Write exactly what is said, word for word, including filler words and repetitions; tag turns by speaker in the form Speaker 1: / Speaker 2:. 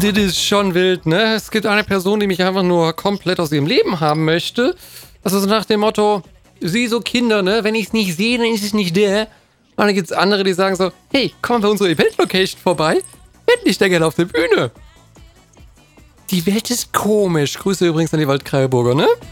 Speaker 1: Das ist schon wild, ne? Es gibt eine Person, die mich einfach nur komplett aus ihrem Leben haben möchte. Das ist nach dem Motto, sie so Kinder, ne? Wenn ich es nicht sehe, dann ist es nicht der. Und dann gibt es andere, die sagen so, hey, komm bei unserer Event-Location vorbei. Hätte ich da gerne auf der Bühne. Die Welt ist komisch. Grüße übrigens an die Waldkreiburger, ne?